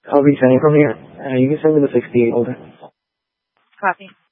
I'll be sending from here. You can send me the 68 holder. Copy.